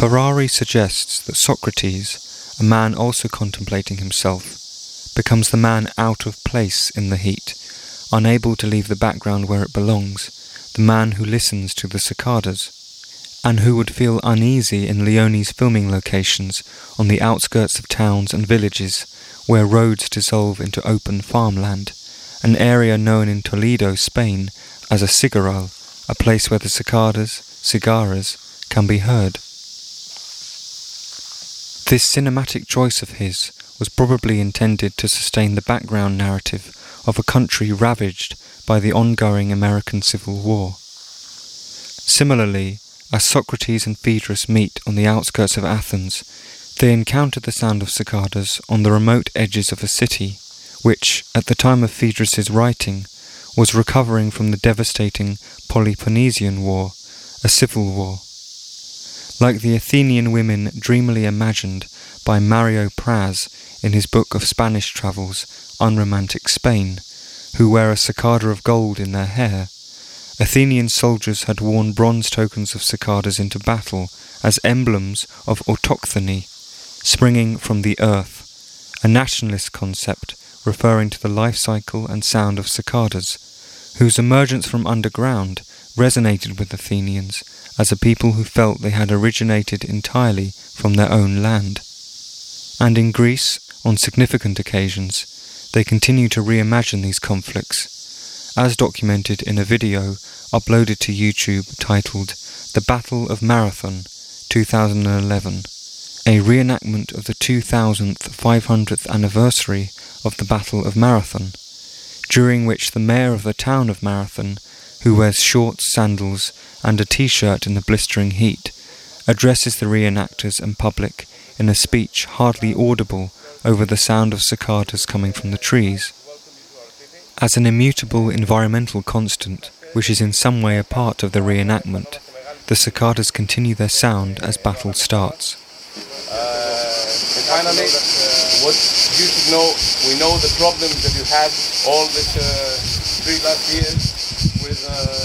Ferrari suggests that Socrates, a man also contemplating himself, becomes the man out of place in the heat, unable to leave the background where it belongs, the man who listens to the cicadas, and who would feel uneasy in Leone's filming locations on the outskirts of towns and villages where roads dissolve into open farmland, an area known in Toledo, Spain as a cigarral, a place where the cigarras, can be heard. This cinematic choice of his was probably intended to sustain the background narrative of a country ravaged by the ongoing American Civil War. Similarly, as Socrates and Phaedrus meet on the outskirts of Athens, they encounter the sound of cicadas on the remote edges of a city, which, at the time of Phaedrus's writing, was recovering from the devastating Peloponnesian War, a civil war. Like the Athenian women dreamily imagined by Mario Praz in his book of Spanish travels, Unromantic Spain, who wear a cicada of gold in their hair, Athenian soldiers had worn bronze tokens of cicadas into battle as emblems of autochthony, springing from the earth, a nationalist concept referring to the life cycle and sound of cicadas, whose emergence from underground resonated with Athenians as a people who felt they had originated entirely from their own land. And in Greece, on significant occasions, they continue to reimagine these conflicts, as documented in a video uploaded to YouTube titled The Battle of Marathon 2011, a reenactment of the 2500th anniversary of the Battle of Marathon, during which the mayor of the town of Marathon, who wears shorts, sandals, and a t-shirt in the blistering heat, addresses the reenactors and public in a speech hardly audible over the sound of cicadas coming from the trees. As an immutable environmental constant, which is in some way a part of the reenactment, the cicadas continue their sound as battle starts. And finally, what you should know, we know the problems that you had all this 3 last years.